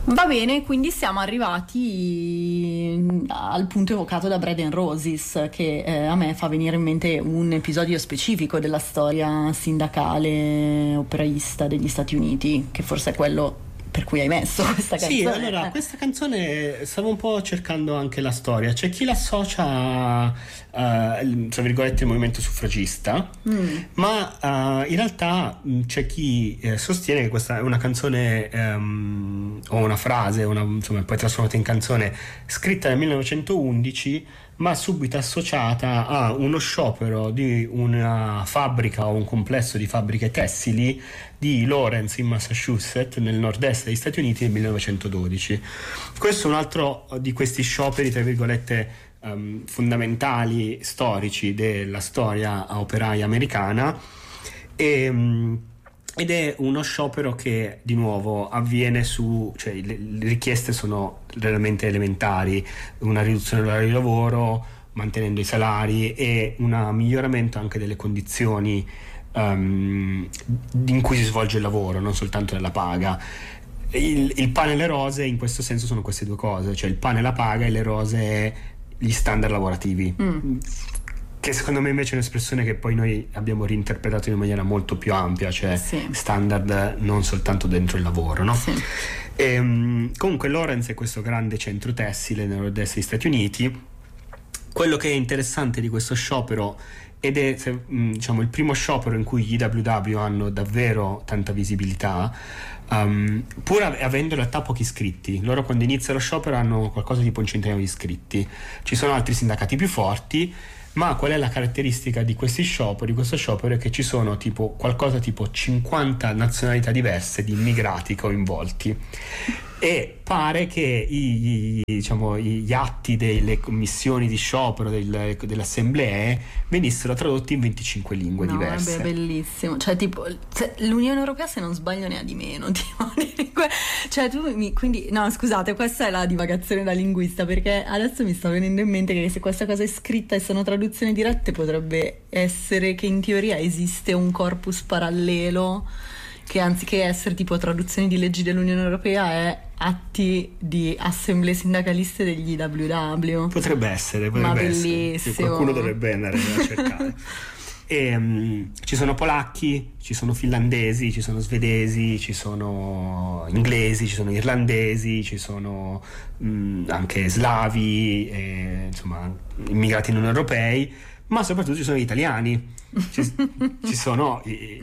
Va bene, quindi siamo arrivati al punto evocato da Bread and Roses, che a me fa venire in mente un episodio specifico della storia sindacale operaista degli Stati Uniti, che forse è quello per cui hai messo questa canzone. Sì, allora questa canzone stavo un po' cercando anche la storia. C'è chi l'associa tra virgolette il movimento suffragista, ma in realtà c'è chi sostiene che questa è una canzone o una frase, insomma, poi trasformata in canzone, scritta nel 1911, ma subito associata a uno sciopero di una fabbrica o un complesso di fabbriche tessili di Lawrence in Massachusetts, nel nord-est degli Stati Uniti, nel 1912. Questo è un altro di questi scioperi, tra virgolette, fondamentali storici della storia operaia americana, ed è uno sciopero che di nuovo avviene cioè le richieste sono realmente elementari: una riduzione dell'orario di lavoro, mantenendo i salari, e un miglioramento anche delle condizioni in cui si svolge il lavoro, non soltanto della paga. Il pane e le rose in questo senso sono queste due cose, cioè il pane è la paga e le rose gli standard lavorativi, che secondo me invece è un'espressione che poi noi abbiamo reinterpretato in maniera molto più ampia, cioè standard non soltanto dentro il lavoro, no? Sì. Comunque Lawrence è questo grande centro tessile nel nord-est degli Stati Uniti. Quello che è interessante di questo sciopero, ed è diciamo il primo sciopero in cui gli IWW hanno davvero tanta visibilità, pur avendo in realtà pochi iscritti. Loro quando inizia lo sciopero hanno qualcosa tipo un centinaio di iscritti. Ci sono altri sindacati più forti, ma qual è la caratteristica di questo sciopero? È che ci sono qualcosa tipo 50 nazionalità diverse di immigrati coinvolti, e pare che gli atti delle commissioni di sciopero delle assemblee venissero tradotti in 25 lingue diverse. Vabbè, bellissimo. Cioè l'Unione Europea, se non sbaglio, ne ha di meno cioè quindi no, scusate, questa è la divagazione da linguista, perché adesso mi sta venendo in mente che se questa cosa è scritta e sono traduzioni dirette, potrebbe essere che in teoria esiste un corpus parallelo che, anziché essere tipo traduzioni di leggi dell'Unione Europea, è atti di assemblee sindacaliste degli IWW. Potrebbe essere. Bellissimo. Qualcuno dovrebbe andare a cercare. Ci sono polacchi, ci sono finlandesi, ci sono svedesi, ci sono inglesi, ci sono irlandesi, ci sono anche slavi, insomma immigrati non europei, ma soprattutto ci sono gli italiani. Ci sono i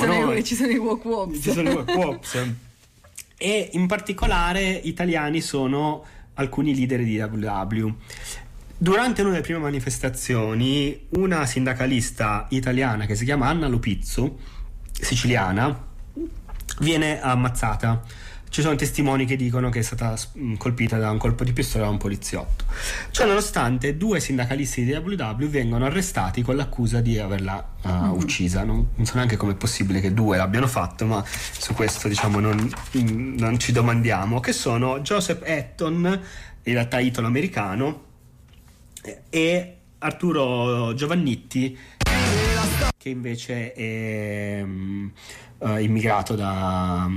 walk-walks. E in particolare italiani sono alcuni leader di IWW. Durante una delle prime manifestazioni, una sindacalista italiana che si chiama Anna Lupizzu, siciliana, viene ammazzata. Ci sono testimoni che dicono che è stata colpita da un colpo di pistola da un poliziotto. Cioè, nonostante, due sindacalisti di IWW vengono arrestati con l'accusa di averla uccisa. Non so neanche com'è possibile che due l'abbiano fatto, ma su questo diciamo non ci domandiamo. Che sono Joseph Eton, in realtà italo-americano, e Arturo Giovannitti, che invece è immigrato da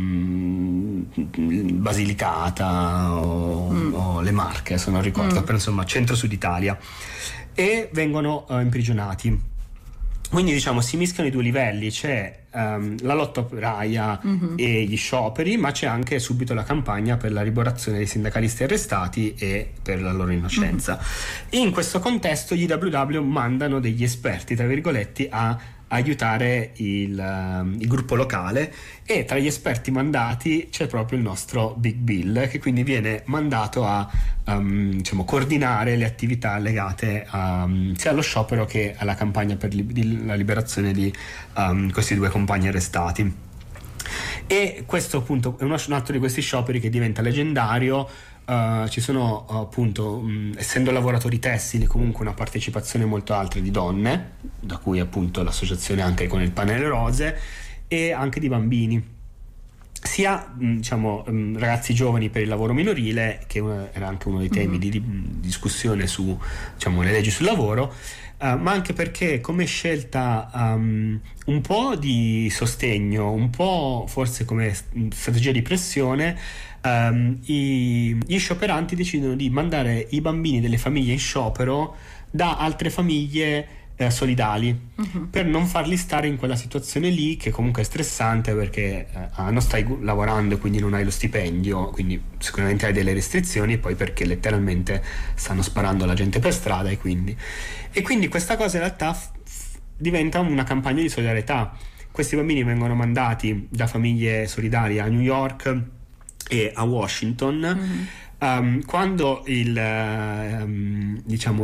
Basilicata o le Marche, se non ricordo, però insomma centro-sud Italia, e vengono imprigionati. Quindi diciamo si mischiano i due livelli, c'è la lotta operaia e gli scioperi, ma c'è anche subito la campagna per la liberazione dei sindacalisti arrestati e per la loro innocenza. In questo contesto gli IWW mandano degli esperti, tra virgolette, a aiutare il gruppo locale, e tra gli esperti mandati c'è proprio il nostro Big Bill, che quindi viene mandato a coordinare le attività legate sia allo sciopero che alla campagna per la liberazione di questi due compagni arrestati. E questo appunto è un altro di questi scioperi che diventa leggendario. Ci sono appunto, essendo lavoratori tessili, comunque una partecipazione molto alta di donne, da cui appunto l'associazione anche con il pane e le rose, e anche di bambini. sia diciamo ragazzi giovani per il lavoro minorile, che era anche uno dei temi di discussione su, diciamo, le leggi sul lavoro, ma anche perché come scelta un po' di sostegno, un po' forse come strategia di pressione, gli scioperanti decidono di mandare i bambini delle famiglie in sciopero da altre famiglie solidali, per non farli stare in quella situazione lì, che comunque è stressante, perché non stai lavorando e quindi non hai lo stipendio, quindi sicuramente hai delle restrizioni, e poi perché letteralmente stanno sparando alla gente per strada, e quindi questa cosa in realtà diventa una campagna di solidarietà. Questi bambini vengono mandati da famiglie solidarie a New York e a Washington. Quando diciamo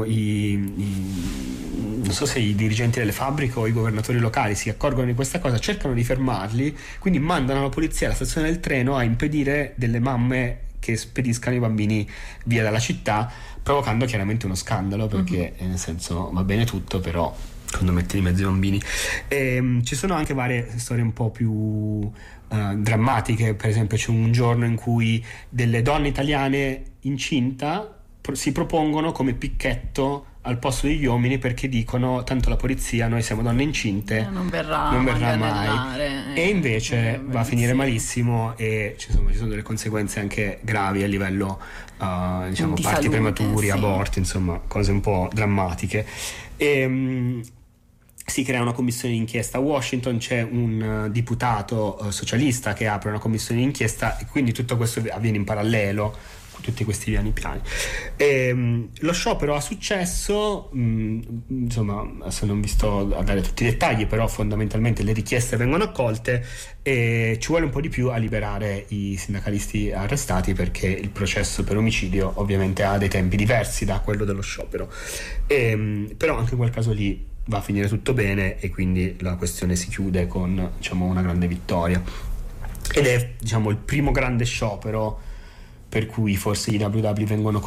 non so se i dirigenti delle fabbriche o i governatori locali si accorgono di questa cosa, cercano di fermarli, quindi mandano la polizia alla stazione del treno a impedire delle mamme che spediscano i bambini via dalla città, provocando chiaramente uno scandalo, perché nel senso va bene tutto, però quando metti in mezzo i bambini. Ci sono anche varie storie un po' più drammatiche. Per esempio c'è un giorno in cui delle donne italiane incinta si propongono come picchetto al posto degli uomini, perché dicono: tanto la polizia, noi siamo donne incinte, non verrà mai, e invece va a finire malissimo, e ci sono delle conseguenze anche gravi a livello diciamo di parti salute, prematuri, sì. aborti, insomma cose un po' drammatiche. Si crea una commissione d'inchiesta a Washington, c'è un deputato socialista che apre una commissione d'inchiesta, e quindi tutto questo avviene in parallelo, tutti questi piani. Lo sciopero ha successo, insomma adesso non vi sto a dare tutti i dettagli, però fondamentalmente le richieste vengono accolte, e ci vuole un po' di più a liberare i sindacalisti arrestati, perché il processo per omicidio ovviamente ha dei tempi diversi da quello dello sciopero, però anche in quel caso lì va a finire tutto bene, e quindi la questione si chiude con, diciamo, una grande vittoria, ed è, diciamo, il primo grande sciopero per cui forse i WW vengono